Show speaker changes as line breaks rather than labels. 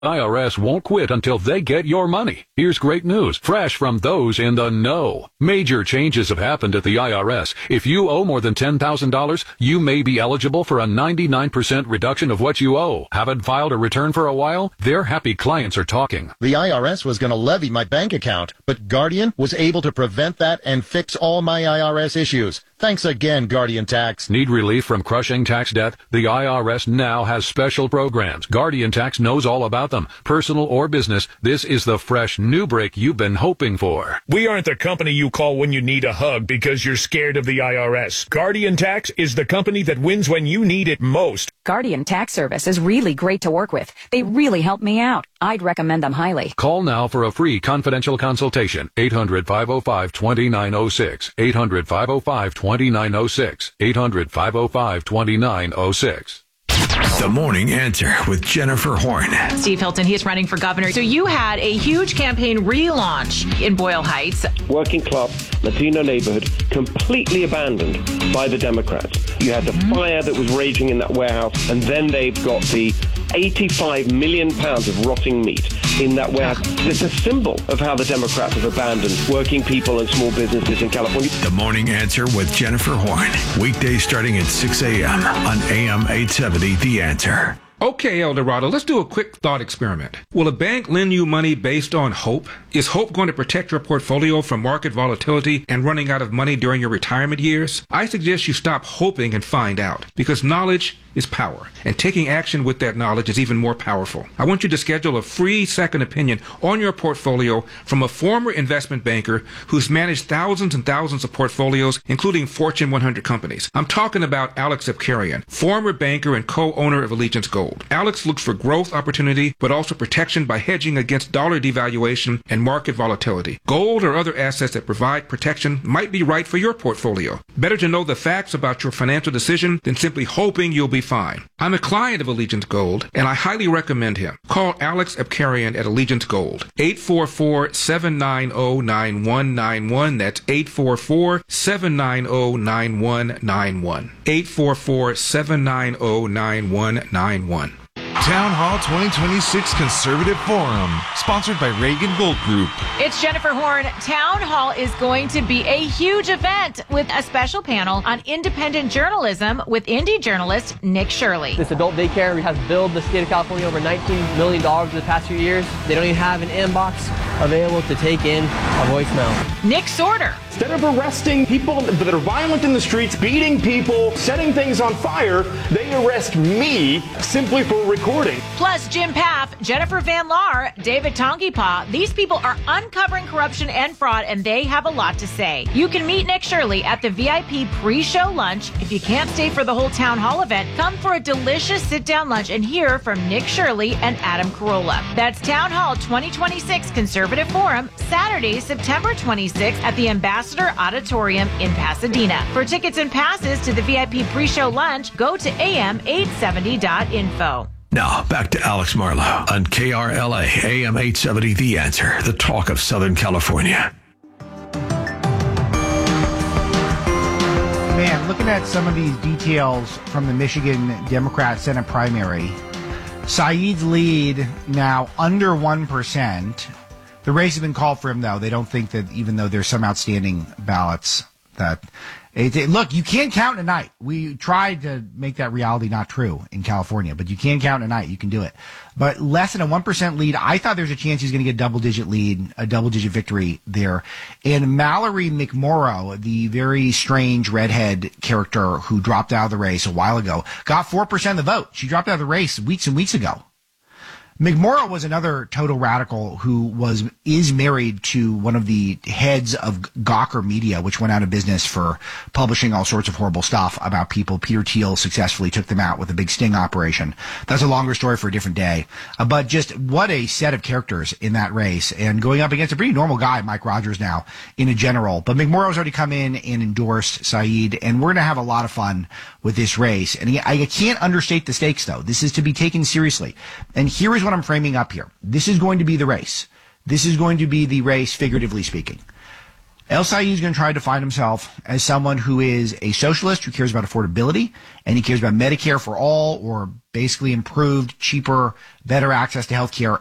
IRS won't quit until they get your money. Here's great news, fresh from those in the know. Major changes have happened at the IRS. If you owe more than $10,000, you may be eligible for a 99% reduction of what you owe. Haven't filed a return for a while? Their happy clients are talking.
The IRS was going to levy my bank account, but Guardian was able to prevent that and fix all my IRS issues. Thanks again, Guardian Tax.
Need relief from crushing tax debt? The IRS now has special programs. Guardian Tax knows all about them. Personal or business, this is the fresh new break you've been hoping for.
We aren't the company you call when you need a hug because you're scared of the IRS. Guardian Tax is the company that wins when you need it most.
Guardian Tax Service is really great to work with. They really helped me out. I'd recommend them highly.
Call now for a free confidential consultation. 800-505-2906. 800-505-2906. 800-505-2906.
The Morning Answer with Jennifer Horn.
Steve Hilton, he is running for governor. So you had a huge campaign relaunch in Boyle Heights.
Working class Latino neighborhood completely abandoned by the Democrats. You had the fire that was raging in that warehouse, and then they've got the 85 million pounds of rotting meat in that warehouse. It's a symbol of how the Democrats have abandoned working people and small businesses in California.
The Morning Answer with Jennifer Horn. Weekdays starting at 6 a.m. on AM 870 The Answer.
Okay, El Dorado, let's do a quick thought experiment. Will a bank lend you money based on hope? Is hope going to protect your portfolio from market volatility and running out of money during your retirement years? I suggest you stop hoping and find out, because knowledge is power, and taking action with that knowledge is even more powerful. I want you to schedule a free second opinion on your portfolio from a former investment banker who's managed thousands and thousands of portfolios, including Fortune 100 companies. I'm talking about Alex Abkarian, former banker and co-owner of Allegiance Gold. Alex looks for growth opportunity, but also protection by hedging against dollar devaluation and market volatility. Gold or other assets that provide protection might be right for your portfolio. Better to know the facts about your financial decision than simply hoping you'll be fine. I'm a client of Allegiance Gold, and I highly recommend him. Call Alex Abkarian at Allegiance Gold. 844-790-9191. That's 844-790-9191. 844-790-9191.
Town Hall 2026 Conservative Forum, sponsored by Reagan Gold Group.
It's Jennifer Horn. Town Hall is going to be a huge event with a special panel on independent journalism with indie journalist Nick Shirley.
This adult daycare has billed the state of California over $19 million in the past few years. They don't even have an inbox available to take in a voicemail.
Nick Sorter.
Instead of arresting people that are violent in the streets, beating people, setting things on fire, they arrest me simply for recording.
Plus Jim Paff, Jennifer Van Laar, David Tongipaw. These people are uncovering corruption and fraud, and they have a lot to say. You can meet Nick Shirley at the VIP pre-show lunch. If you can't stay for the whole town hall event, come for a delicious sit-down lunch and hear from Nick Shirley and Adam Carolla. That's Town Hall 2026 Conservative Forum, Saturday, September 26th at the Ambassador Auditorium in Pasadena. For tickets and passes to the VIP pre-show lunch, go to am870.info.
Now, back to Alex Marlowe on KRLA, AM 870 The Answer, the talk of Southern California.
Man, looking at some of these details from the Michigan Democrat Senate primary, Saeed's lead now under 1%. The race has been called for him, though. They don't think that even though there's some outstanding ballots that... Look, you can't count in a night. We tried to make that reality not true in California, but you can count in a night. You can do it. But less than a 1% lead. I thought there's a chance he's going to get a double-digit lead, a double-digit victory there. And Mallory McMorrow, the very strange redhead character who dropped out of the race a while ago, got 4% of the vote. She dropped out of the race weeks and weeks ago. McMorrow was another total radical who is married to one of the heads of Gawker Media, which went out of business for publishing all sorts of horrible stuff about people. Peter Thiel successfully took them out with a big sting operation. That's a longer story for a different day. But just what a set of characters in that race, and going up against a pretty normal guy, Mike Rogers, now in a general. But McMorrow's already come in and endorsed Saeed, and we're going to have a lot of fun with this race. And I can't understate the stakes, though. This is to be taken seriously. And here is what I'm framing up here. This is going to be the race. This is going to be the race, figuratively speaking. El Sayed is going to try to define himself as someone who is a socialist who cares about affordability, and he cares about Medicare for all, or basically improved, cheaper, better access to health care